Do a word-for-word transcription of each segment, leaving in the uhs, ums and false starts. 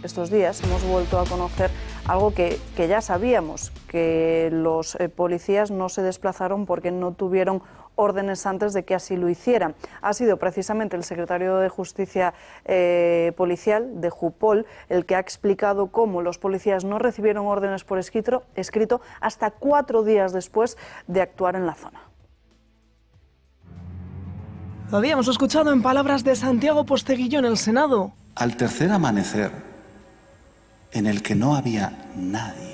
estos días hemos vuelto a conocer algo que, que ya sabíamos, que los eh, policías no se desplazaron porque no tuvieron órdenes antes de que así lo hicieran. Ha sido precisamente el secretario de Justicia eh, Policial de Jupol el que ha explicado cómo los policías no recibieron órdenes por escrito, escrito hasta cuatro días después de actuar en la zona. Lo habíamos escuchado en palabras de Santiago Posteguillo en el Senado. Al tercer amanecer, en el que no había nadie,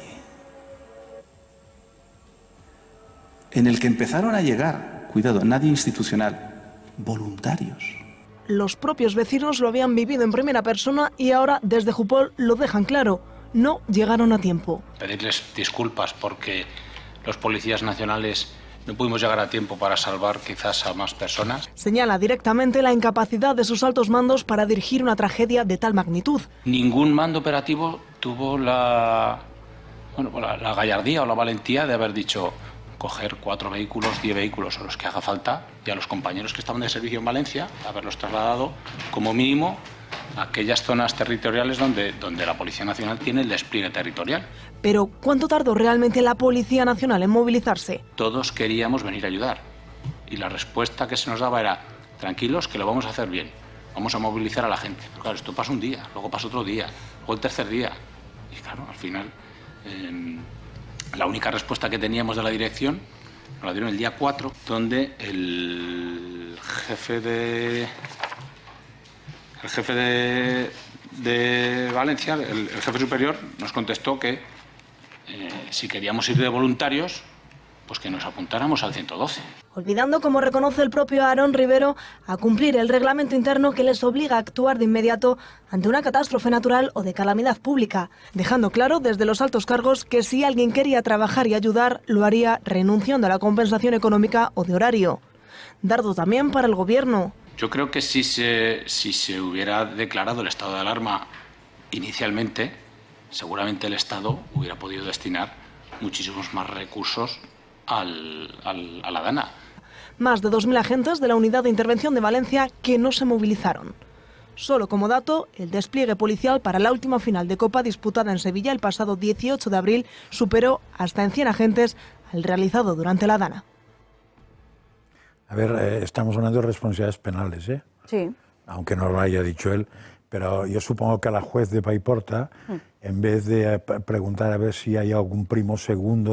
en el que empezaron a llegar, cuidado, nadie institucional, voluntarios. Los propios vecinos lo habían vivido en primera persona y ahora desde Jupol lo dejan claro, no llegaron a tiempo. Pedirles disculpas porque los policías nacionales no pudimos llegar a tiempo para salvar quizás a más personas. Señala directamente la incapacidad de sus altos mandos para dirigir una tragedia de tal magnitud. Ningún mando operativo tuvo la, bueno, la, la gallardía o la valentía de haber dicho coger cuatro vehículos, diez vehículos o los que haga falta y a los compañeros que estaban de servicio en Valencia haberlos trasladado como mínimo a aquellas zonas territoriales donde, donde la Policía Nacional tiene el despliegue territorial. Pero ¿cuánto tardó realmente la Policía Nacional en movilizarse? Todos queríamos venir a ayudar y la respuesta que se nos daba era tranquilos que lo vamos a hacer bien, vamos a movilizar a la gente. Pero claro, esto pasa un día, luego pasa otro día, luego el tercer día y claro, al final eh, la única respuesta que teníamos de la dirección nos la dieron el día cuatro, donde el jefe de el jefe de, de Valencia, el, el jefe superior, nos contestó que eh, si queríamos ir de voluntarios, pues que nos apuntáramos al ciento doce. Olvidando, como reconoce el propio Aarón Rivero, a cumplir el reglamento interno que les obliga a actuar de inmediato ante una catástrofe natural o de calamidad pública, dejando claro desde los altos cargos que si alguien quería trabajar y ayudar, lo haría renunciando a la compensación económica o de horario. Dardo también para el Gobierno. Yo creo que si se, si se hubiera declarado el estado de alarma inicialmente, seguramente el Estado hubiera podido destinar muchísimos más recursos al, al, a la DANA. Más de dos mil agentes de la Unidad de Intervención de Valencia que no se movilizaron. Solo como dato, el despliegue policial para la última final de Copa disputada en Sevilla el pasado dieciocho de abril superó hasta en cien agentes al realizado durante la DANA. A ver, eh, estamos hablando de responsabilidades penales, ¿eh? Sí. Aunque no lo haya dicho él, pero yo supongo que a la juez de Paiporta, mm. en vez de preguntar a ver si hay algún primo segundo